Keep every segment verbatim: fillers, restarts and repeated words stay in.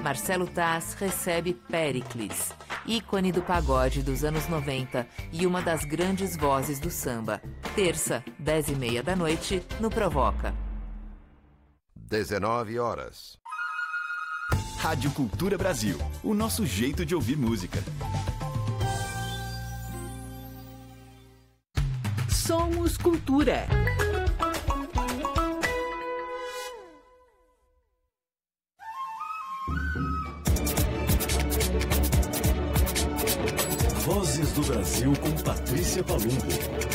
Marcelo Taz recebe Péricles, ícone do pagode dos anos noventa e uma das grandes vozes do samba. Terça, dez e meia da noite, no Provoca. dezenove horas. Rádio Cultura Brasil, o nosso jeito de ouvir música. Somos Cultura. Vozes do Brasil com Patrícia Palumbo.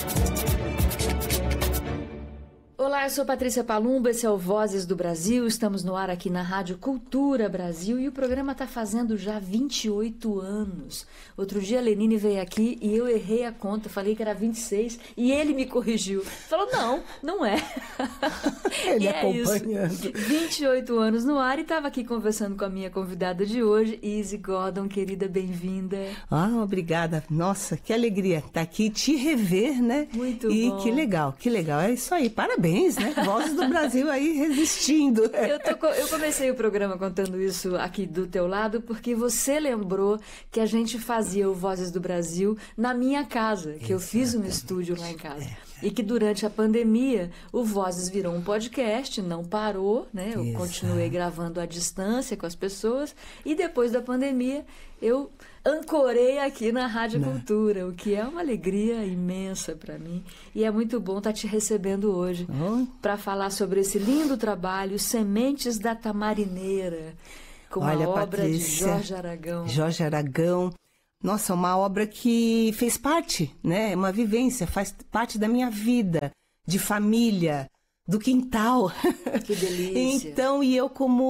Olá, eu sou Patrícia Palumbo, esse é o Vozes do Brasil, estamos no ar aqui na Rádio Cultura Brasil e o programa está fazendo já vinte e oito anos. Outro dia a Lenine veio aqui e eu errei a conta, falei que era vinte e seis e ele me corrigiu. Falou, não, não é. Ele e acompanhando. É isso. vinte e oito anos no ar e estava aqui conversando com a minha convidada de hoje, Izzy Gordon, querida, bem-vinda. Ah, obrigada. Nossa, que alegria estar aqui, te rever, né? Muito e bom. E que legal, que legal. É isso aí, parabéns, né? Vozes do Brasil aí resistindo. Eu, tô, eu comecei o programa contando isso aqui do teu lado porque você lembrou que a gente fazia o Vozes do Brasil na minha casa, que eu fiz um estúdio lá em casa. E que durante a pandemia o Vozes virou um podcast, não parou, né? Eu Exato. continuei gravando à distância com as pessoas e depois da pandemia eu ancorei aqui na Rádio Não. Cultura, o que é uma alegria imensa para mim. E é muito bom estar te recebendo hoje Oh. para falar sobre esse lindo trabalho, Sementes da Tamarineira, com Olha, a obra Patrícia, de Jorge Aragão. Jorge Aragão. Nossa, uma obra que fez parte, né? Uma vivência, faz parte da minha vida, de família, do quintal. Que delícia. Então, e eu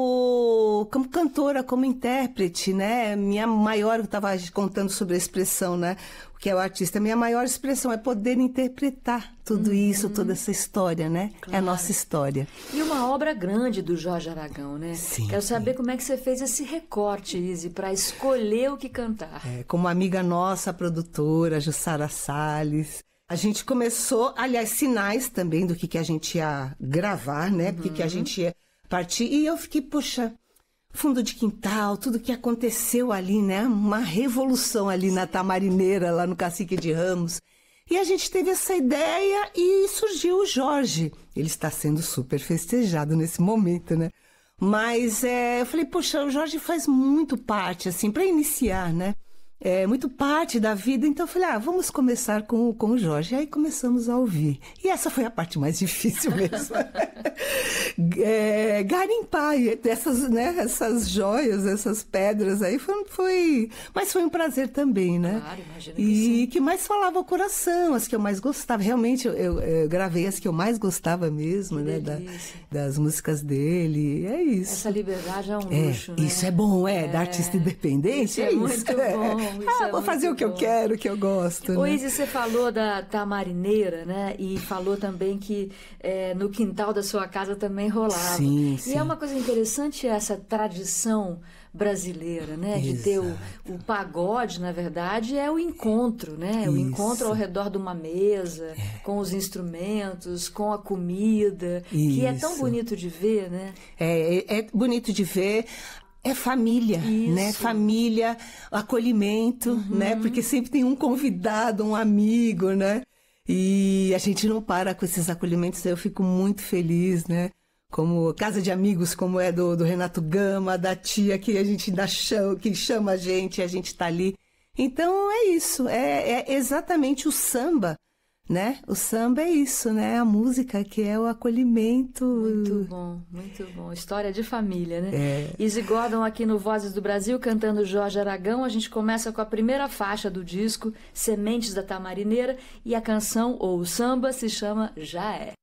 como, como cantora, como intérprete, né? Minha maior, eu estava contando sobre a expressão, né? O que é o artista, minha maior expressão é poder interpretar tudo Uhum. isso, toda essa história, né? Claro. É a nossa história. E uma obra grande do Jorge Aragão, né? Sim, Quero saber sim. como é que você fez esse recorte, Izzy, para escolher o que cantar. É, como amiga nossa, a produtora, Jussara Salles. A gente começou, aliás, sinais também do que, que a gente ia gravar, né? Porque que a gente ia partir. E eu fiquei, poxa, fundo de quintal, tudo que aconteceu ali, né? Uma revolução ali na Tamarineira, lá no Cacique de Ramos. E a gente teve essa ideia e surgiu o Jorge. Ele está sendo super festejado nesse momento, né? Mas é, eu falei, poxa, o Jorge faz muito parte, assim, para iniciar, né? É muito parte da vida, então eu falei, ah, vamos começar com, com o Jorge. E aí começamos a ouvir. E essa foi a parte mais difícil mesmo. é, garimpar essas, né, essas joias, essas pedras aí, foi, foi... Mas foi um prazer também, né? Claro, imagino que E sim. que mais falava ao coração, as que eu mais gostava. Realmente, eu, eu, eu gravei as que eu mais gostava mesmo, Que né? Da, delícia. das músicas dele. É isso. Essa liberdade é um É, luxo, né? isso é bom, é, É. da artista independente, Isso é, é isso. muito bom. Isso ah, é vou fazer muito o que eu bom. quero, o que eu gosto, Ô, né? Izzy, você falou da Tamarineira, né? E falou também que é, no quintal da sua casa também rolava. Sim, e sim. é uma coisa interessante essa tradição brasileira, né? De ter o, o pagode, na verdade, é o encontro, né? O Isso. encontro ao redor de uma mesa, com os instrumentos, com a comida, que é tão Isso. bonito de ver, né? É, é, é bonito de ver. É família, Isso. né? Família, acolhimento, né? Porque sempre tem um convidado, um amigo, né? E a gente não para com esses acolhimentos, eu fico muito feliz, né? Como casa de amigos, como é do, do Renato Gama, da tia que a gente dá chama, que chama a gente, a gente tá ali. Então é isso, é, é exatamente o samba, né? O samba é isso, né? A música que é o acolhimento. Muito bom, muito bom. História de família, né? É. Izzy Gordon aqui no Vozes do Brasil, cantando Jorge Aragão. A gente começa com a primeira faixa do disco, Sementes da Tamarineira, e a canção, ou o samba, se chama Já É.